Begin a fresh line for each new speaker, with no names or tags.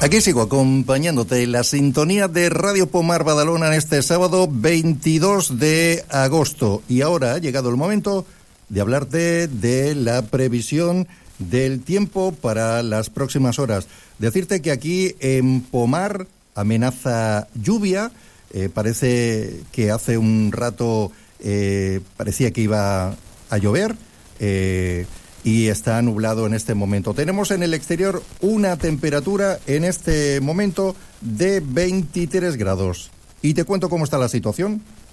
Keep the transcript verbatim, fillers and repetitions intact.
Aquí sigo acompañándote en la sintonía de Radio Pomar Badalona en este sábado veintidós de agosto. Y ahora ha llegado el momento de hablarte de la previsión del tiempo para las próximas horas. Decirte que aquí en Pomar amenaza lluvia. Eh, parece que hace un rato eh, parecía que iba a llover. Eh, y está nublado en este momento. Tenemos en el exterior una temperatura en este momento de veintitrés grados. Y te cuento cómo está la situación.